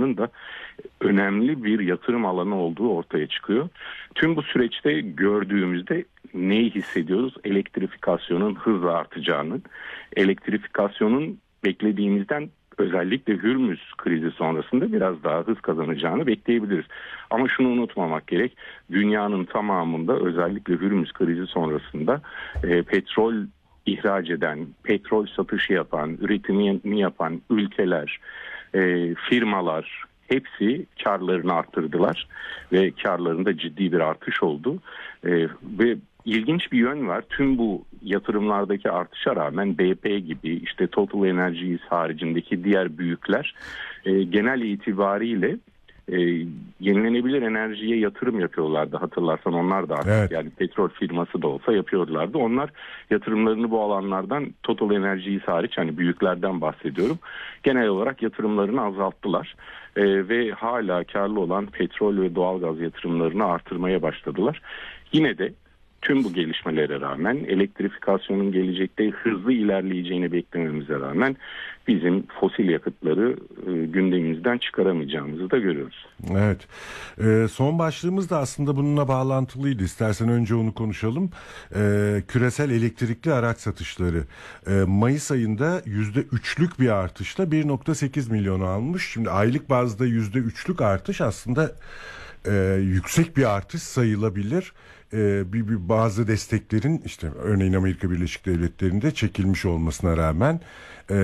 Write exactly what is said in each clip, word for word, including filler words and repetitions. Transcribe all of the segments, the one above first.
alanının da önemli bir yatırım alanı olduğu ortaya çıkıyor. Tüm bu süreçte gördüğümüzde neyi hissediyoruz? Elektrifikasyonun hızla artacağını, elektrifikasyonun beklediğimizden özellikle Hürmüz krizi sonrasında biraz daha hız kazanacağını bekleyebiliriz. Ama şunu unutmamak gerek, dünyanın tamamında özellikle Hürmüz krizi sonrasında e, petrol ihraç eden, petrol satışı yapan, üretimini yapan ülkeler, e, firmalar hepsi karlarını arttırdılar ve karlarında ciddi bir artış oldu. E, ve ilginç bir yön var. Tüm bu yatırımlardaki artışa rağmen B P gibi, işte Total Energies haricindeki diğer büyükler e, genel itibariyle e, yenilenebilir enerjiye yatırım yapıyorlardı. Hatırlarsan onlar da artık, evet. yani petrol firması da olsa yapıyorlardı. Onlar yatırımlarını bu alanlardan, Total Energies hariç, hani büyüklerden bahsediyorum, genel olarak yatırımlarını azalttılar. E, ve hala karlı olan petrol ve doğalgaz yatırımlarını artırmaya başladılar. Yine de tüm bu gelişmelere rağmen, elektrifikasyonun gelecekte hızlı ilerleyeceğini beklememize rağmen bizim fosil yakıtları e, gündemimizden çıkaramayacağımızı da görüyoruz. Evet. E, son başlığımız da aslında bununla bağlantılıydı. İstersen önce onu konuşalım. E, küresel elektrikli araç satışları. E, Mayıs ayında yüzde üçlük bir artışla bir nokta sekiz milyonu almış. Şimdi aylık bazda yüzde üçlük artış aslında e, yüksek bir artış sayılabilir. Bir, bir bazı desteklerin, işte örneğin Amerika Birleşik Devletleri'nde çekilmiş olmasına rağmen e,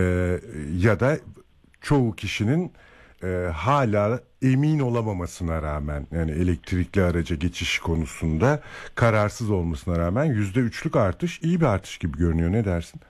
ya da çoğu kişinin e, hala emin olamamasına rağmen, yani elektrikli araca geçiş konusunda kararsız olmasına rağmen yüzde üçlük artış iyi bir artış gibi görünüyor. Ne dersin?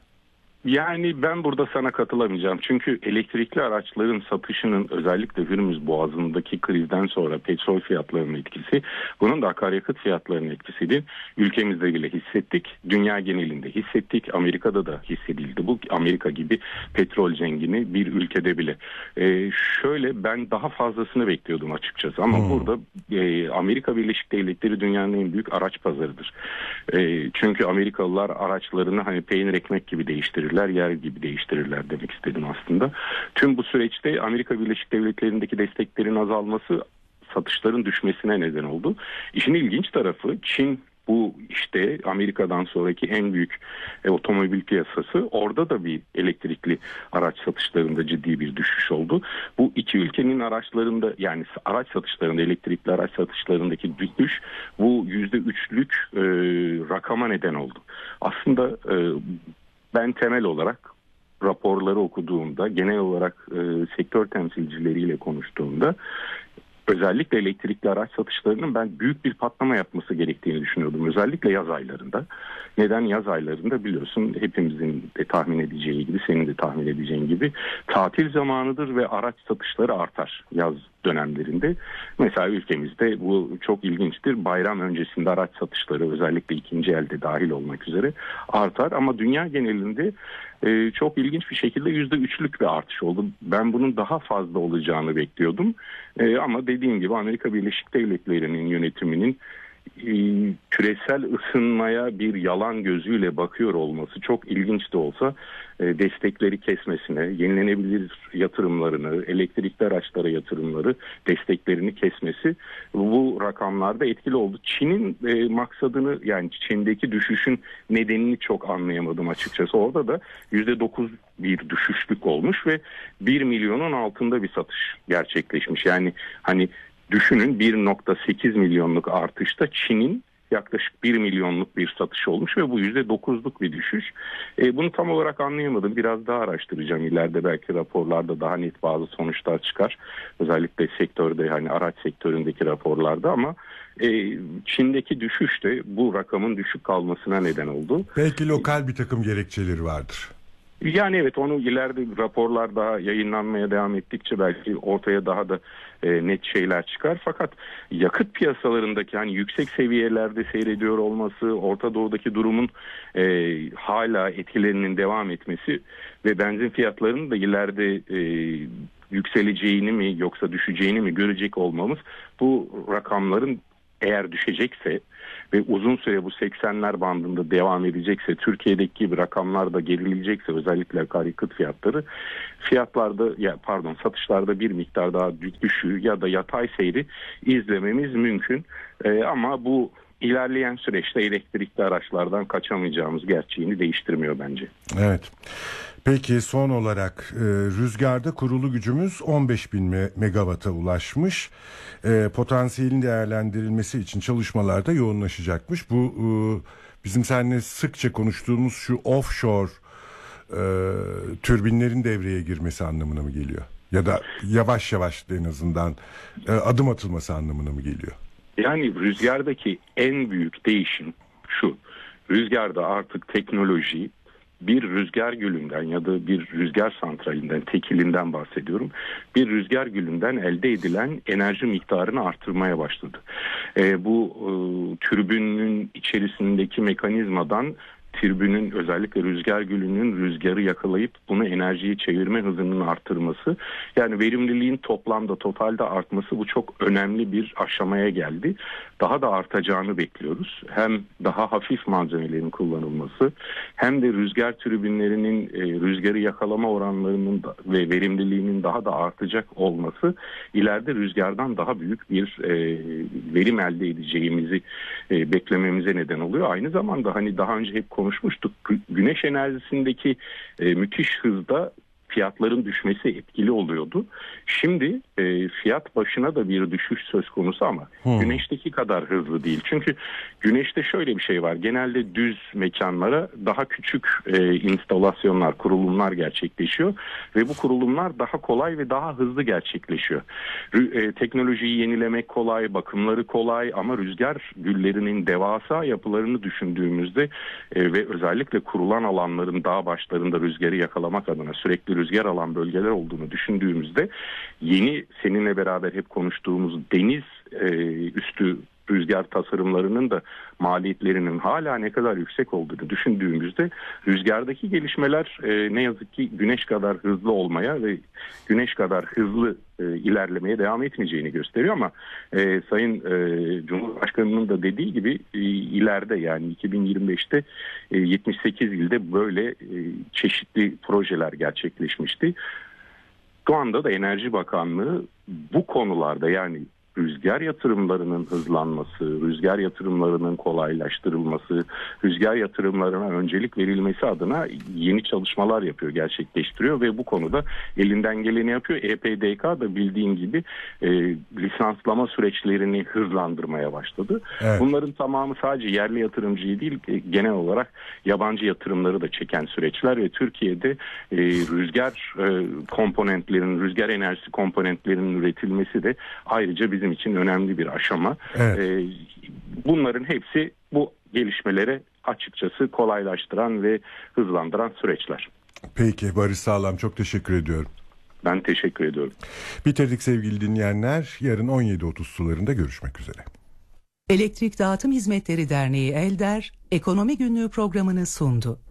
Yani ben burada sana katılamayacağım. Çünkü elektrikli araçların satışının özellikle Hürmüz Boğazı'ndaki krizden sonra petrol fiyatlarının etkisi, bunun da akaryakıt fiyatlarının etkisiydi. Ülkemizde bile hissettik. Dünya genelinde hissettik. Amerika'da da hissedildi. Bu Amerika gibi petrol zengini bir ülkede bile. Ee, şöyle ben daha fazlasını bekliyordum açıkçası. Ama hmm. burada e, Amerika Birleşik Devletleri dünyanın en büyük araç pazarıdır. E, çünkü Amerikalılar araçlarını hani peynir ekmek gibi değiştirirler, yer gibi değiştirirler demek istedim aslında. Tüm bu süreçte Amerika Birleşik Devletleri'ndeki desteklerin azalması satışların düşmesine neden oldu. İşin ilginç tarafı, Çin bu işte Amerika'dan sonraki en büyük e, otomobil piyasası, orada da bir elektrikli araç satışlarında ciddi bir düşüş oldu. Bu iki ülkenin araçlarında, yani araç satışlarında, elektrikli araç satışlarındaki düşüş bu yüzde üçlük e, rakama neden oldu. Aslında e, ben temel olarak raporları okuduğumda, genel olarak e, sektör temsilcileriyle konuştuğumda özellikle elektrikli araç satışlarının ben büyük bir patlama yapması gerektiğini düşünüyordum. Özellikle yaz aylarında. Neden yaz aylarında? Biliyorsun, hepimizin de tahmin edeceği gibi, senin de tahmin edeceğin gibi tatil zamanıdır ve araç satışları artar yaz dönemlerinde. Mesela ülkemizde bu çok ilginçtir. Bayram öncesinde araç satışları, özellikle ikinci elde dahil olmak üzere, artar. Ama dünya genelinde e, çok ilginç bir şekilde yüzde üçlük bir artış oldu. Ben bunun daha fazla olacağını bekliyordum. E, ama dediğim gibi Amerika Birleşik Devletleri'nin yönetiminin e, küresel ısınmaya bir yalan gözüyle bakıyor olması çok ilginç de olsa e, destekleri kesmesine, yenilenebilir yatırımlarını, elektrikli araçlara yatırımları, desteklerini kesmesi bu rakamlarda etkili oldu. Çin'in e, maksadını, yani Çin'deki düşüşün nedenini çok anlayamadım açıkçası. Orada da yüzde dokuz bir düşüşlük olmuş ve bir milyonun altında bir satış gerçekleşmiş. Yani hani düşünün, bir nokta sekiz milyonluk artışta Çin'in yaklaşık bir milyonluk bir satış olmuş ve bu yüzde dokuzluk bir düşüş. E, bunu tam olarak anlayamadım. Biraz daha araştıracağım. İleride belki raporlarda daha net bazı sonuçlar çıkar. Özellikle sektörde, hani araç sektöründeki raporlarda, ama e, Çin'deki düşüş de bu rakamın düşük kalmasına neden oldu. Belki lokal bir takım gerekçeleri vardır. Yani evet, onu ileride raporlar daha yayınlanmaya devam ettikçe belki ortaya daha da e, net şeyler çıkar. Fakat yakıt piyasalarındaki hani yüksek seviyelerde seyrediyor olması, Orta Doğu'daki durumun e, hala etkilerinin devam etmesi ve benzin fiyatlarının da ileride e, yükseleceğini mi yoksa düşeceğini mi görecek olmamız, bu rakamların eğer düşecekse ve uzun süre bu seksenler bandında devam edecekse, Türkiye'deki gibi rakamlar da gerileyecekse, özellikle akaryakıt fiyatları, fiyatlarda ya pardon satışlarda bir miktar daha düşüğü ya da yatay seyri izlememiz mümkün. Ee, ama bu ilerleyen süreçte elektrikli araçlardan kaçamayacağımız gerçeğini değiştirmiyor bence. Evet. Peki son olarak e, rüzgarda kurulu gücümüz on beş bin megawata ulaşmış. E, potansiyelin değerlendirilmesi için çalışmalarda yoğunlaşacakmış. Bu e, bizim seninle sıkça konuştuğumuz şu offshore e, türbinlerin devreye girmesi anlamına mı geliyor? Ya da yavaş yavaş en azından e, adım atılması anlamına mı geliyor? Yani rüzgardaki en büyük değişim şu: rüzgarda artık teknoloji bir rüzgar gülünden ya da bir rüzgar santralinden, tekilinden bahsediyorum, bir rüzgar gülünden elde edilen enerji miktarını artırmaya başladı. E, bu e, türbünün içerisindeki mekanizmadan türbünün, özellikle rüzgar gülünün rüzgarı yakalayıp bunu enerjiye çevirme hızının arttırması, yani verimliliğin toplamda totalde artması, bu çok önemli bir aşamaya geldi. Daha da artacağını bekliyoruz. Hem daha hafif malzemelerin kullanılması, hem de rüzgar türbinlerinin e, rüzgarı yakalama oranlarının da, ve verimliliğinin daha da artacak olması ileride rüzgardan daha büyük bir e, verim elde edeceğimizi e, beklememize neden oluyor. Aynı zamanda hani daha önce hep konuşmuştuk, güneş enerjisindeki e, müthiş hızda fiyatların düşmesi etkili oluyordu. Şimdi e, fiyat başına da bir düşüş söz konusu ama hmm. güneşteki kadar hızlı değil. Çünkü güneşte şöyle bir şey var. Genelde düz mekanlara daha küçük e, instalasyonlar, kurulumlar gerçekleşiyor ve bu kurulumlar daha kolay ve daha hızlı gerçekleşiyor. Rü, e, teknolojiyi yenilemek kolay, bakımları kolay ama rüzgar güllerinin devasa yapılarını düşündüğümüzde e, ve özellikle kurulan alanların dağ başlarında rüzgarı yakalamak adına sürekli rüzgar alan bölgeler olduğunu düşündüğümüzde, yeni seninle beraber hep konuştuğumuz deniz e, üstü rüzgar tasarımlarının da maliyetlerinin hala ne kadar yüksek olduğunu düşündüğümüzde, rüzgardaki gelişmeler e, ne yazık ki güneş kadar hızlı olmaya ve güneş kadar hızlı e, ilerlemeye devam etmeyeceğini gösteriyor. Ama e, Sayın e, Cumhurbaşkanı'nın da dediği gibi e, ileride, yani iki bin yirmi beşte e, yetmiş sekiz ilde böyle e, çeşitli projeler gerçekleşmişti. Şu anda da Enerji Bakanlığı bu konularda, yani rüzgar yatırımlarının hızlanması, rüzgar yatırımlarının kolaylaştırılması, rüzgar yatırımlarına öncelik verilmesi adına yeni çalışmalar yapıyor, gerçekleştiriyor ve bu konuda elinden geleni yapıyor. E P D K da bildiğin gibi e, lisanslama süreçlerini hızlandırmaya başladı. Evet. Bunların tamamı sadece yerli yatırımcıyı değil, genel olarak yabancı yatırımları da çeken süreçler ve Türkiye'de e, rüzgar e, komponentlerinin, rüzgar enerjisi komponentlerinin üretilmesi de ayrıca bizim için önemli bir aşama. Evet. Ee, bunların hepsi bu gelişmeleri açıkçası kolaylaştıran ve hızlandıran süreçler. Peki Barış Sağlam, çok teşekkür ediyorum. Ben teşekkür ediyorum. Bitirdik sevgili dinleyenler. Yarın on yedi otuz sularında görüşmek üzere. Elektrik Dağıtım Hizmetleri Derneği ELDER, Ekonomi Günlüğü programını sundu.